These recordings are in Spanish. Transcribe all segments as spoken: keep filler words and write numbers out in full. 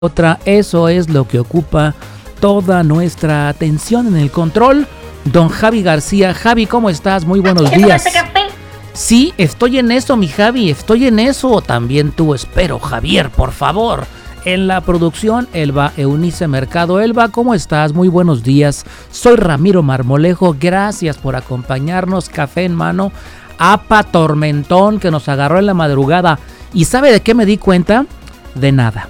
otra, eso es lo que ocupa toda nuestra atención en el control. Don Javi García. Javi, ¿cómo estás? Muy buenos días. Sí, estoy en eso, mi Javi, estoy en eso. También tú, espero, Javier, por favor. En la producción, Elba Eunice Mercado. Elba, ¿cómo estás? Muy buenos días. Soy Ramiro Marmolejo, gracias por acompañarnos. Café en mano. Apa tormentón que nos agarró en la madrugada. ¿Y sabe de qué me di cuenta? De nada.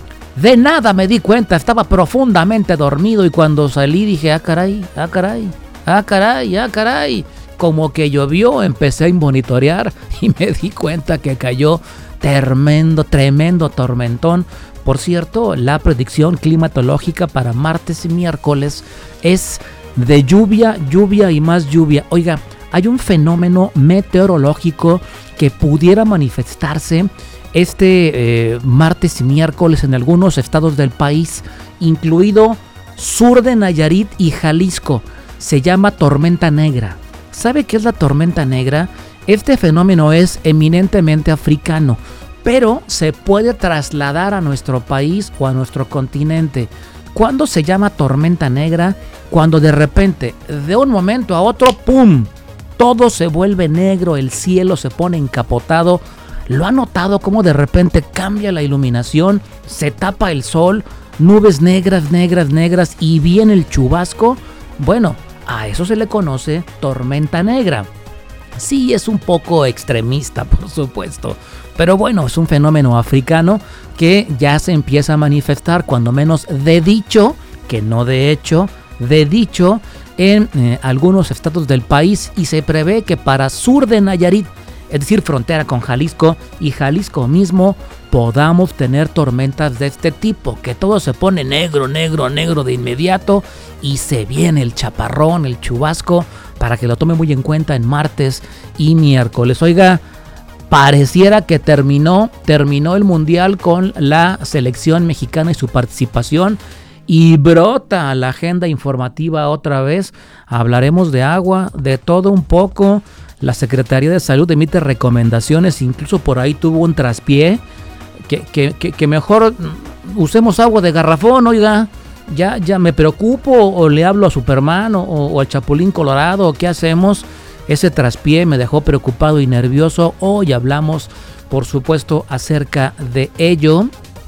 De nada me di cuenta, estaba profundamente dormido y cuando salí dije, ah caray, ah caray, ah caray, ah caray. Como que llovió, empecé a monitorear y me di cuenta que cayó tremendo, tremendo tormentón. Por cierto, la predicción climatológica para martes y miércoles es de lluvia, lluvia y más lluvia. Oiga, hay un fenómeno meteorológico que pudiera manifestarse este eh, martes y miércoles en algunos estados del país, incluido sur de Nayarit y Jalisco. Se llama tormenta negra. ¿Sabe qué es la tormenta negra? Este fenómeno es eminentemente africano, pero se puede trasladar a nuestro país o a nuestro continente. ¿Cuándo se llama tormenta negra? Cuando de repente, de un momento a otro, ¡pum!, todo se vuelve negro, el cielo se pone encapotado. ¿Lo ha notado cómo de repente cambia la iluminación, se tapa el sol, nubes negras, negras, negras y viene el chubasco? Bueno, a eso se le conoce tormenta negra. Sí, es un poco extremista, por supuesto, pero bueno, es un fenómeno africano que ya se empieza a manifestar, cuando menos de dicho, que no de hecho, de dicho en eh, algunos estados del país, y se prevé que para sur de Nayarit, es decir, frontera con Jalisco y Jalisco mismo, podamos tener tormentas de este tipo, que todo se pone negro, negro, negro de inmediato y se viene el chaparrón, el chubasco, para que lo tome muy en cuenta en martes y miércoles. Oiga, pareciera que terminó, terminó el mundial con la selección mexicana y su participación y brota la agenda informativa otra vez. Hablaremos de agua, de todo un poco. La Secretaría de Salud emite recomendaciones, incluso por ahí tuvo un traspié, que, que, que, que mejor usemos agua de garrafón, oiga, ya, ya me preocupo, o le hablo a Superman, o, o al Chapulín Colorado, o qué hacemos. Ese traspié me dejó preocupado y nervioso. Hoy hablamos, por supuesto, acerca de ello,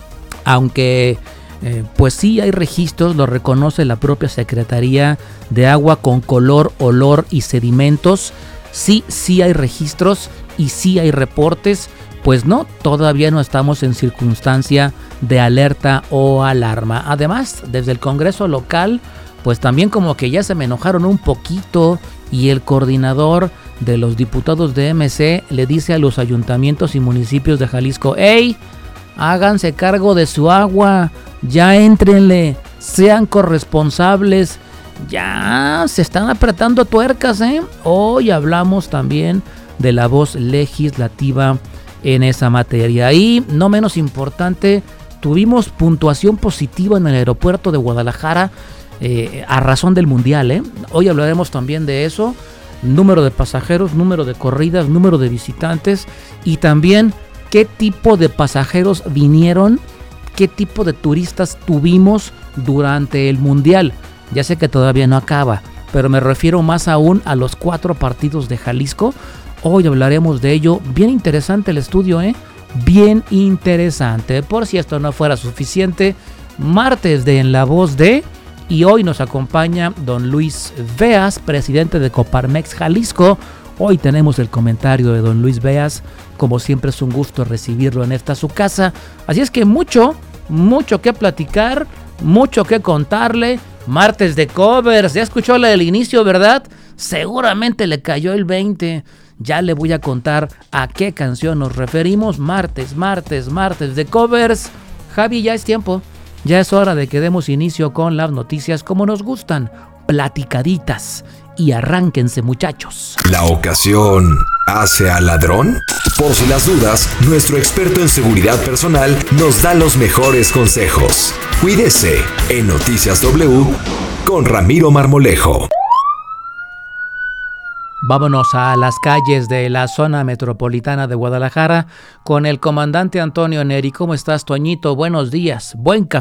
aunque eh, pues sí hay registros, lo reconoce la propia Secretaría de Agua, con color, olor y sedimentos. Sí, sí hay registros y sí hay reportes, pues no, todavía no estamos en circunstancia de alerta o alarma. Además, desde el Congreso local, pues también como que ya se me enojaron un poquito y el coordinador de los diputados de M C le dice a los ayuntamientos y municipios de Jalisco, ¡hey! Háganse cargo de su agua, ya éntrenle, sean corresponsables. Ya se están apretando tuercas, ¿eh? Hoy hablamos también de la voz legislativa en esa materia. Y no menos importante, tuvimos puntuación positiva en el aeropuerto de Guadalajara eh, a razón del mundial, ¿eh? Hoy hablaremos también de eso. Número de pasajeros, número de corridas, número de visitantes y también qué tipo de pasajeros vinieron, qué tipo de turistas tuvimos durante el mundial. Ya sé que todavía no acaba, pero me refiero más aún a los cuatro partidos de Jalisco. Hoy hablaremos de ello. Bien interesante el estudio, ¿eh? Bien interesante. Por si esto no fuera suficiente, martes de En la Voz de... Y hoy nos acompaña don Luis Veas, presidente de Coparmex Jalisco. Hoy tenemos el comentario de don Luis Veas. Como siempre es un gusto recibirlo en esta su casa. Así es que mucho, mucho que platicar, mucho que contarle. Martes de covers, ya escuchó la del inicio, ¿verdad? Seguramente le cayó el veinte. Ya le voy a contar a qué canción nos referimos. Martes, martes, martes de covers. Javi, ya es tiempo. Ya es hora de que demos inicio con las noticias como nos gustan, platicaditas. Y arránquense, muchachos. ¿La ocasión hace al ladrón? Por si las dudas, nuestro experto en seguridad personal nos da los mejores consejos. Cuídese en Noticias W con Ramiro Marmolejo. Vámonos a las calles de la zona metropolitana de Guadalajara con el comandante Antonio Neri. ¿Cómo estás, Toñito? Buenos días. Buen café.